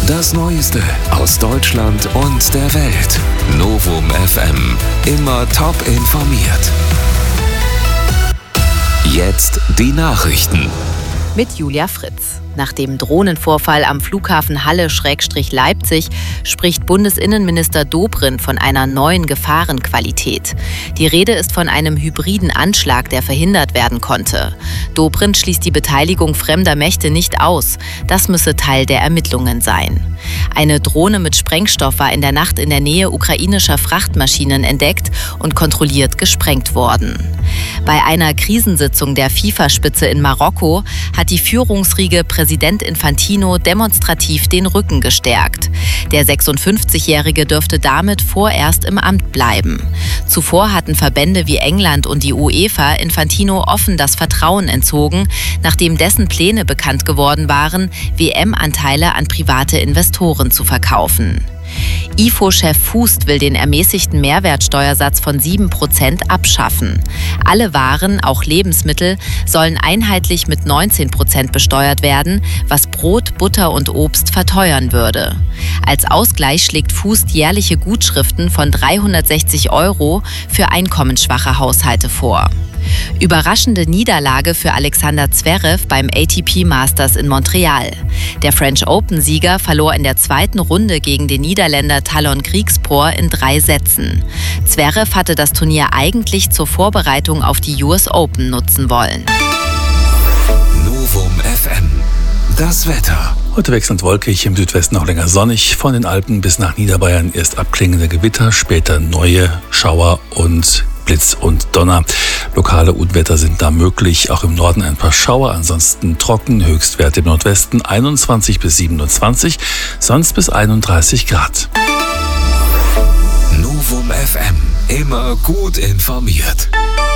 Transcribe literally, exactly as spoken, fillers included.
Das Neueste aus Deutschland und der Welt. Novum F M. Immer top informiert. Jetzt die Nachrichten. Mit Julia Fritz. Nach dem Drohnenvorfall am Flughafen Halle-Leipzig spricht Bundesinnenminister Dobrindt von einer neuen Gefahrenqualität. Die Rede ist von einem hybriden Anschlag, der verhindert werden konnte. Dobrindt schließt die Beteiligung fremder Mächte nicht aus. Das müsse Teil der Ermittlungen sein. Eine Drohne mit Sprengstoff war in der Nacht in der Nähe ukrainischer Frachtmaschinen entdeckt und kontrolliert gesprengt worden. Bei einer Krisensitzung der FIFA-Spitze in Marokko hat die Führungsriege Präsident Infantino demonstrativ den Rücken gestärkt. Der sechsundfünfzigjährige dürfte damit vorerst im Amt bleiben. Zuvor hatten Verbände wie England und die UEFA Infantino offen das Vertrauen entzogen, nachdem dessen Pläne bekannt geworden waren, W M-Anteile an private Investoren zu verkaufen. I F O-Chef Fußt will den ermäßigten Mehrwertsteuersatz von sieben Prozent abschaffen. Alle Waren, auch Lebensmittel, sollen einheitlich mit neunzehn Prozent besteuert werden, was Brot, Butter und Obst verteuern würde. Als Ausgleich schlägt Fußt jährliche Gutschriften von dreihundertsechzig Euro für einkommensschwache Haushalte vor. Überraschende Niederlage für Alexander Zverev beim A T P Masters in Montreal. Der French Open-Sieger verlor in der zweiten Runde gegen den Niederländer Talon Griekspoor in drei Sätzen. Zverev hatte das Turnier eigentlich zur Vorbereitung auf die U S Open nutzen wollen. Novum F M. Das Wetter. Heute wechselnd wolkig, im Südwesten auch länger sonnig. Von den Alpen bis nach Niederbayern erst abklingende Gewitter, später neue Schauer und Blitz und Donner. Lokale Unwetter sind da möglich, auch im Norden ein paar Schauer, ansonsten trocken, Höchstwerte im Nordwesten einundzwanzig bis siebenundzwanzig, sonst bis einunddreißig Grad. Novum F M, immer gut informiert.